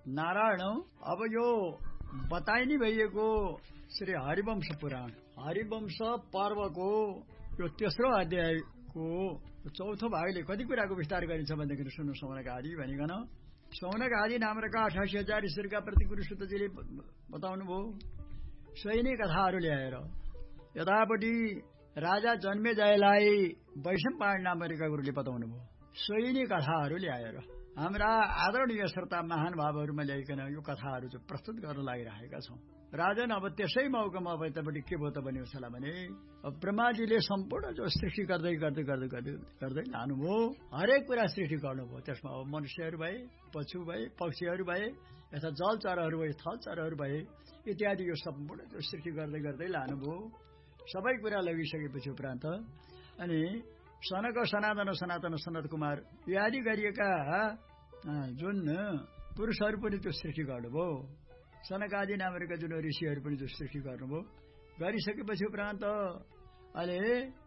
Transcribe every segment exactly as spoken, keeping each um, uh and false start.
नारायण अब यो बताइ नै भइएको श्री हरिवंश पुराण हरिवंश पर्वको यो तेस्रो अध्यायको चौथो भागले कति कुराको विस्तार गरिन्छ भनेदेखि सुन्नु सौनक आदि भनिकन सौनक आदि नामका अठासी हजार ईश्वरका प्रति गुरुसुतजीले बताउनु भयो सोही नै कथाहरू ल्याएर यतापट्टि राजा जन्मेजयलाई वैशम्पायन नामका गुरुले बताउनु भयो सोही नै कथाहरू ल्याएर हाम्रा आदरणीय श्रोता महानुभावहरूमा ल्याइकन यो कथाहरू चाहिँ प्रस्तुत गर्न लागिरहेका छौं। राजन अब त्यसै मौकामा अब यतापट्टि के भयो त भन्ने होला भने ब्रह्माजीले सम्पूर्ण जो सृष्टि गर्दै गर्दै गर्दै गर्दै गर्दै लानुभयो हरेक कुरा सृष्टि गर्नुभयो। त्यसमा अब मनुष्यहरू भए पशु भए पक्षीहरू भए यता जलचरहरू भए थलचरहरू भए इत्यादि यो सम्पूर्ण जो सृष्टि गर्दै गर्दै लानुभयो। सबै कुरा लगिसकेपछि उपरान्त अनि सनक सनातन सनातन सनत कुमार आदि गरिएका जुन पुरुषहरू पनि त्यो सृष्टि गर्नुभयो। सनक आदि नामका जुन ऋषिहरू पनि जो सृष्टि गर्नुभयो गरिसकेपछि उपरान्त अहिले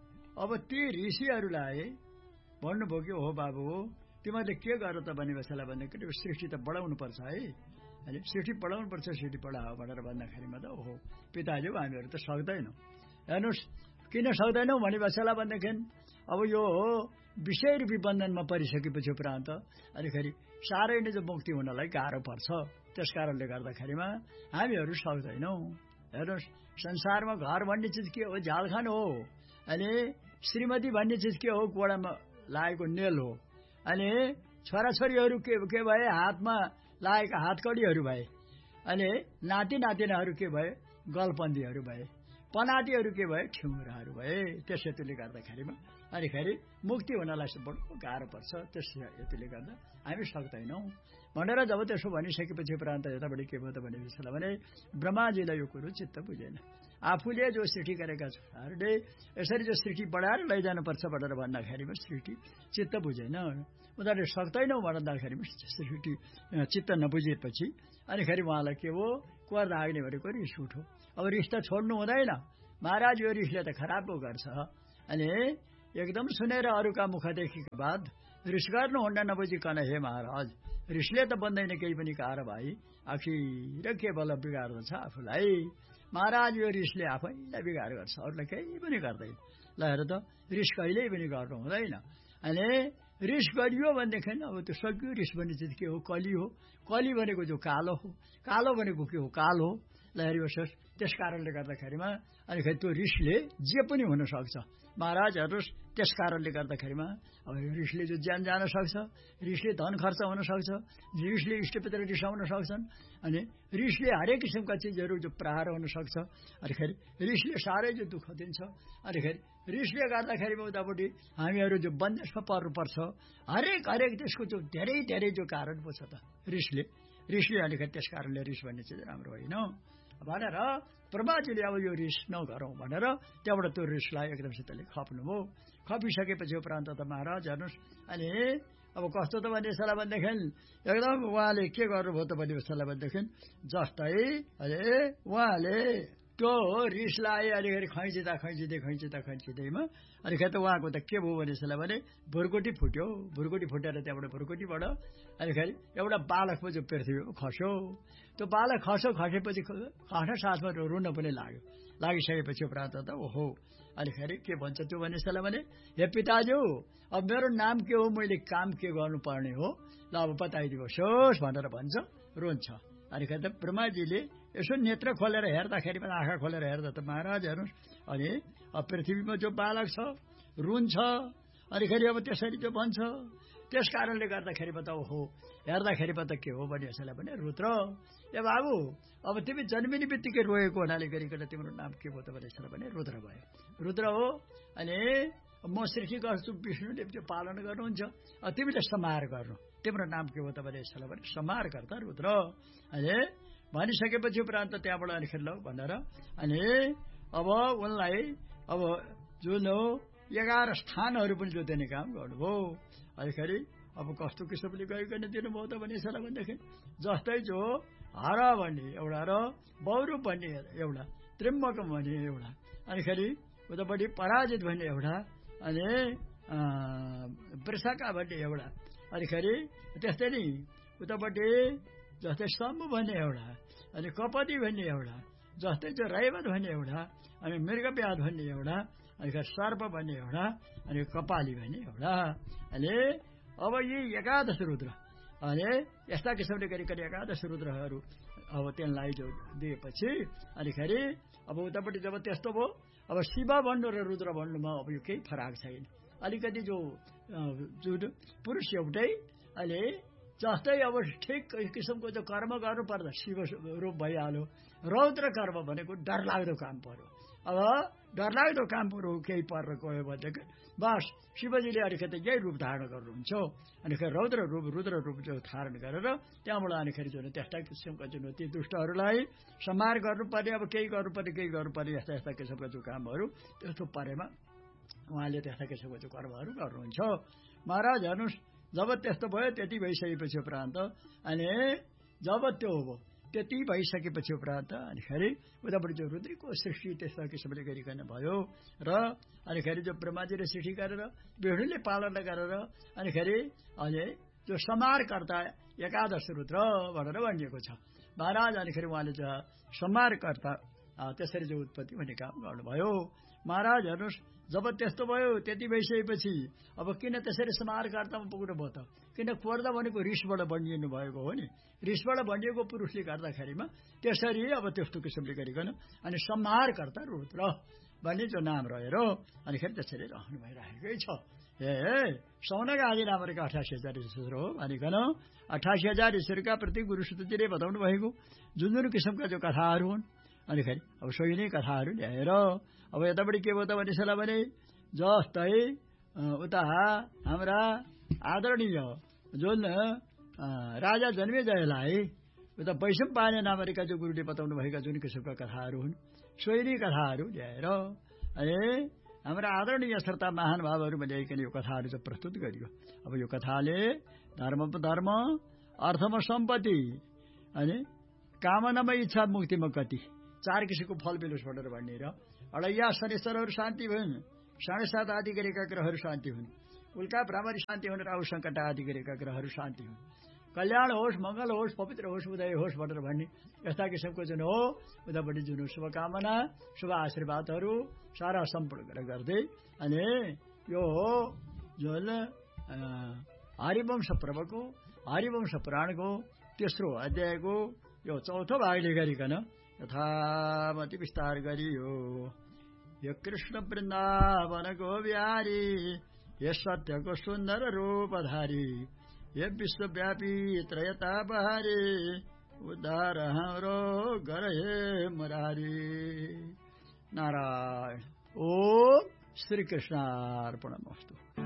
अब ती ऋषिहरूलाई भन्नुभयो कि हो बाबु तिमीहरूले के गर त भन्ने बेलालाई भन्दाखेरि सृष्टि त बढाउनु पर्छ है अहिले सृष्टि बढाउनु पर्छ सृष्टि बढाओ भनेर भन्दाखेरिमा त ओहो पिताज्यू हामीहरू त सक्दैनौँ। हेर्नुहोस् किन सक्दैनौँ भन्ने बेलालाई भन्दाखेरि अब यो विषय रूपी बन्धनमा परिसकेपछि उपरान्त अनिखेरि साह्रै नै जो मुक्ति हुनलाई गाह्रो पर्छ। त्यस कारणले गर्दाखेरिमा हामीहरू सक्दैनौँ। हेर्नुहोस् संसारमा घर भन्ने चिज के हो झालखान हो अनि श्रीमती भन्ने चिज के हो गोडामा लागेको नेल हो अनि छोराछोरीहरू के के भए हातमा लागेका हातकडीहरू भए अनि नाति नातिनाहरू के भए गलपन्थीहरू भए पनातीहरू के भए ठिमुराहरू भए। त्यस हेतुले गर्दाखेरिमा अनिखेरि मुक्ति हुनलाई बडो गाह्रो पर्छ। त्यस हेतुले गर्दा हामी सक्दैनौँ भनेर जब त्यसो भनिसकेपछि उपरान्त यताबाट के भयो त भने त्यसलाई भने ब्रह्माजीलाई यो कुरो चित्त बुझेन। आफूले जो सृष्टि गरेका छोराहरूले यसरी जो सृष्टि बढाएर लैजानुपर्छ भनेर भन्दाखेरिमा सृष्टि चित्त बुझेन। उनीहरूले सक्दैनौँ भन्दाखेरिमा सृष्टि चित्त नबुझेपछि अनिखेरि उहाँलाई के हो क्वर लाग्ने भनेको रिस उठो। अब रिस त छोड्नु हुँदैन महाराज यो रिसले त खराब पो गर्छ अनि एकदम सुनेर अरूका मुखदेखिका बाद रिस गर्नुहुन्न नबुझिकन हे महाराज रिसले त बन्दैन केही पनि कार भाइ आखिर के बल बिगार्दछ आफूलाई। महाराज यो रिसले आफैलाई बिगार गर्छ अरूलाई केही पनि गर्दैन। ल हेर त रिस कहिल्यै पनि गर्नु हुँदैन अनि रिस गरियो भनेदेखि अब त्यो सकियो। रिस भन्ने चिज के हो कली हो। कली भनेको जो कालो हो कालो भनेको के हो काल हो। ल हेरियोस् त्यस कारणले गर्दाखेरिमा अनि त्यो रिसले जे पनि हुन सक्छ महाराज हेर्नुहोस्। त्यस कारणले गर्दाखेरिमा अब रिसले जो ज्यान जान सक्छ रिसले धन खर्च हुन सक्छ रिसले इष्टपित्र रिसाउन सक्छन् अनि रिसले हरेक किसिमका चिजहरू जो प्रहार हुन सक्छ अनिखेरि रिसले साह्रै जो दुःख दिन्छ अनिखेरि रिसले गर्दाखेरिमा उतापट्टि हामीहरू जो बन्देसमा पर्नुपर्छ हरेक हरेक त्यसको जो धेरै धेरै जो कारण पो छ त रिसले रिसले अनिखेरि त्यस कारणले रिस भन्ने चिज राम्रो होइन भनेर ब्रह्माजीले अब यो रिस नगरौँ भनेर त्यहाँबाट त्यो रिसलाई एकदमसितले खप्नुभयो। खपिसकेपछि उपरान्त त महाराज हेर्नुहोस् अनि अब कस्तो त भन्ने बेला भनेदेखि एकदम उहाँले के गर्नुभयो त भन्ने बेला भनेदेखि जस्तै अरे उहाँले त्यो रिसलाई अलिकति खैँचिँदा खैँचिँदै खैँचिँदा खैँचिँदैमा अनिखेरि त उहाँको त के भयो भने यसलाई भने भुरकुटी फुट्यो। भुरकुटी फुटेर त्यहाँबाट भुरकुटीबाट अनिखेरि एउटा बालक पो जो पृथ्वीमा खस्यो। त्यो बालक खस्यो खसेपछि खस्न साथमा रुन पनि लाग्यो। लागिसकेपछि उपरान्त त ओहो अनिखेरि के भन्छ त्यो भने यसलाई भने हे पिताज्यू अब मेरो नाम के हो मैले काम के गर्नुपर्ने हो ल अब बताइदिनुहोस् भनेर भन्छ रुन्छ। अनिखेरि त ब्रह्माजीले यसो नेत्र खोलेर हेर्दाखेरि पनि आँखा खोलेर हेर्दा त महाराज हेर्नुहोस् अनि अब पृथ्वीमा जो बालक छ रुन्छ अनिखेरि अब त्यसरी जो भन्छ त्यस कारणले गर्दाखेरि त ओहो हेर्दाखेरि त के हो भने यसलाई भने रुद्र ए बाबु अब तिमी जन्मिने बित्तिकै रोएको हुनाले गरिकन तिम्रो नाम के भयो त भने यसलाई भने रुद्र भयो। रुद्र हो अनि म सृष्टि गर्छु विष्णुले त्यो पालन गर्नुहुन्छ तिमीले संहार गर्नु तिम्रो नाम के हो त भने यसलाई भने संहार गर्दा रुद्र अनि भनिसकेपछि उपरान्त त्यहाँबाट अनिखेरि ल भनेर अनि अब उनलाई अब जुन हो एघार स्थानहरू पनि जो दिने काम गर्नुभयो। अनिखेरि अब कस्तो किसिमले गइकन दिनुभयो त भने यसलाई भनेदेखि जस्तै जो हर भन्ने एउटा र बौरूप भन्ने एउटा त्रिम्बकम भन्ने एउटा अनिखेरि उतापट्टि पराजित भन्ने एउटा अनि वृषका भन्ने एउटा अनिखेरि त्यस्तै नै उतापट्टि जस्तै शम्भु भन्ने एउटा, अनि कपति भन्ने एउटा, जस्तै चाहिँ रैवत भन्ने एउटा, अनि मृगव्याध भन्ने एउटा, अनि सर्प भन्ने एउटा, अनि कपाली भन्ने एउटा। अनि अब यी एकादश रुद्र, अनि यस्ता किसिमले गरिकन एकादश रुद्रहरू अब त्यसलाई जो दिएपछि अनिखेरि अब उतापट्टि जब त्यस्तो भयो, अब शिव भन्नु र रुद्र भन्नुमा अब यो केही फरक छैन। अलिकति जो जुन पुरुष एउटै, अहिले जस्तै अब ठिक किसिमको जो कर्म गर्नुपर्दा शिव रूप भइहाल्यो। रौद्र कर्म भनेको डरलाग्दो काम पर्यो। अब डरलाग्दो काम पर्यो केही परेर गयो भनेदेखि बस शिवजीले अलिकति यही रूप धारण गर्नुहुन्छ। अनिखेरि रौद्र रूप रुद्र रूप जो धारण गरेर त्यहाँबाट अनिखेरि जुन त्यस्ता किसिमका जुन ती दुष्टहरूलाई संहार गर्नुपर्ने, अब केही गर्नुपर्ने केही गर्नुपर्ने यस्ता यस्ता किसिमका जो कामहरू त्यस्तो परेमा उहाँले त्यस्ता किसिमको जो कर्महरू गर्नुहुन्छ। महाराज हेर्नुहोस्, जब त्यस्तो भयो त्यति भइसकेपछि उपरान्त अनि जब त्यो हो त्यति भइसकेपछि उपरान्त अनिखेरि उताबाट जो रुद्रको सृष्टि त्यस्ता किसिमले गरिकन भयो र अनिखेरि जो ब्रह्माजीले सृष्टि गरेर विष्णुले पालना गरेर अनिखेरि अहिले जो संहारकर्ता एकादश रुद्र भनेर भनिएको छ। महाराज अनिखेरि उहाँले चाहिँ संहारकर्ता त्यसरी जो उत्पत्ति भन्ने काम गर्नुभयो। महाराज हेर्नुहोस्, जब त्यस्तो भयो त्यति भइसकेपछि अब किन त्यसरी संहारकर्तामा पुग्नु भयो त? किन क्रोध भनेको रिसबाट बनिनु भएको हो नि। रिसबाट बनिएको पुरुषले गर्दाखेरिमा त्यसरी अब त्यस्तो किसिमले गरिकन अनि संहारकर्ता रुद्र भन्ने जो नाम रहेर अनिखेरि त्यसरी रहनु भइरहेकै छ। ए सौनक आदि नाम रहेका अठासी हजार ईश्वर हो भनिकन अठासी हजार ईश्वरका प्रति गुरुसुतजीले बताउनु भएको जुन जुन किसिमका जो कथाहरू हुन् अनिखेरि अब सोही नै कथाहरू ल्याएर अब यतापट्टि के भयो त भनिसला भने जस्तै उता हाम्रा आदरणीय जुन राजा जन्मेजयलाई उता वैशम पाने नामका जो गुरुले बताउनु भएका जुन किसिमका कथाहरू हुन् सोही नै कथाहरू ल्याएर अनि हाम्रा आदरणीय श्रोता महानुभावहरूमा ल्याइकन यो कथाहरू चाहिँ प्रस्तुत गरियो। अब यो कथाले धर्म धर्म अर्थमा सम्पत्ति अनि कामनामा इच्छा मुक्तिमा कति चार किसिमको फल मिलोस् भनेर भन्ने र अडैया शनिश्चरहरू शान्ति हुन्, साढे सात आदि गरेका ग्रहहरू शान्ति हुन्, उल्का भ्रामरी शान्ति हुन्, राहु सङ्कट आदि गरेका ग्रहहरू शान्ति हुन्, कल्याण होस्, मङ्गल होस्, पवित्र होस्, उदय होस् भनेर भन्ने यस्ता किसिमको जुन हो उतापट्टि जुन शुभकामना शुभ आशीर्वादहरू सारा सम्पूर्ण गर्दै अनि यो हो जुन हरिवंश पर्वको हरिवंश पुराणको तेस्रो अध्यायको यो चौथो भागले गरिकन यथामति विस्तार गरियो। यो कृष्ण वृन्दावनको बिहारी, ये सत्यको सुन्दर रूपधारी, ये विश्वव्यापी त्रयतापहारी, उद्धार हाम्रो गरे मुरारी। नारायण। ओम श्री कृष्णार्पणमस्तु।